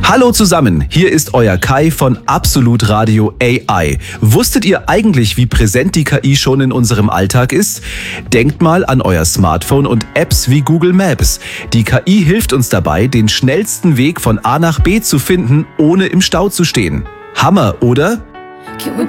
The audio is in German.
Hallo zusammen, hier ist euer Kai von Absolut Radio AI. Wusstet ihr eigentlich, wie präsent die KI schon in unserem Alltag ist? Denkt mal an euer Smartphone und Apps wie Google Maps. Die KI hilft uns dabei, den schnellsten Weg von A nach B zu finden, ohne im Stau zu stehen. Hammer, oder?